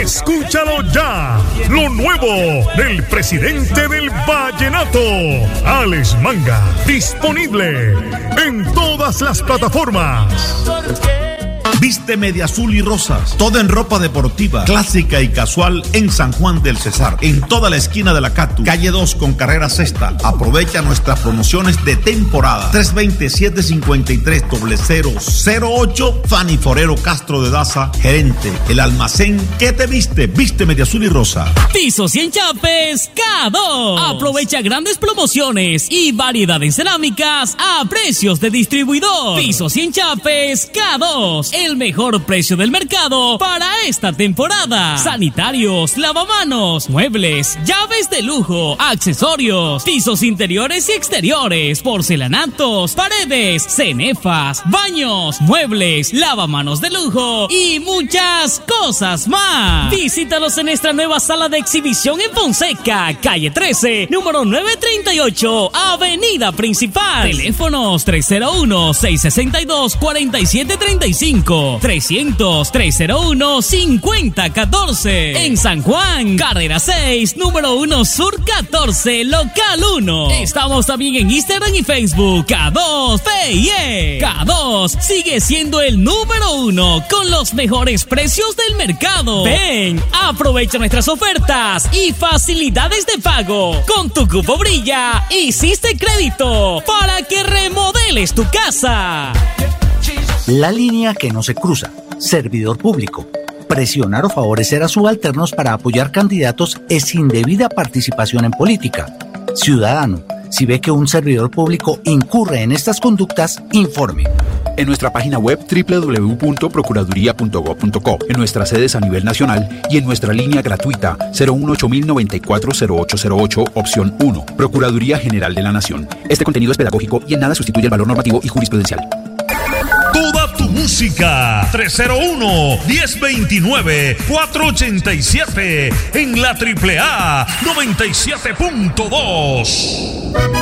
Escúchalo ya, lo nuevo del presidente del vallenato, Alex Manga, disponible en todas las plataformas. Viste media azul y rosas, todo en ropa deportiva, clásica y casual en San Juan del Cesar, en toda la esquina de la Catu, calle 2 con carrera sexta. Aprovecha nuestras promociones de temporada. 320-753-0008, Fanny Forero Castro de Daza, gerente. El almacén que te viste, viste media azul y rosa. Pisos y enchapes K2. Aprovecha grandes promociones y variedad en cerámicas a precios de distribuidor. Pisos y enchapes K2. El mejor precio del mercado para esta temporada. Sanitarios, lavamanos, muebles, llaves de lujo, accesorios, pisos interiores y exteriores, porcelanatos, paredes, cenefas, baños, muebles, lavamanos de lujo y muchas cosas más. Visítalos en nuestra nueva sala de exhibición en Fonseca, calle 13, número 938, avenida principal. Teléfonos 301-662-4735. 300-301-5014. En San Juan, carrera 6, número 1 Sur 14, local 1. Estamos también en Instagram y Facebook. K2 PIE. K2 sigue siendo el número 1 con los mejores precios del mercado. Ven, aprovecha nuestras ofertas y facilidades de pago. Con tu cupo Brilla, hiciste crédito para que remodeles tu casa. La línea que no se cruza. Servidor público. Presionar o favorecer a subalternos para apoyar candidatos es indebida participación en política. Ciudadano, si ve que un servidor público incurre en estas conductas, informe. En nuestra página web www.procuraduría.gov.co, en nuestras sedes a nivel nacional y en nuestra línea gratuita 018-094-0808, opción 1. Procuraduría General de la Nación. Este contenido es pedagógico y en nada sustituye el valor normativo y jurisprudencial. Toda tu música, 301-1029-487 en la AAA 97.2.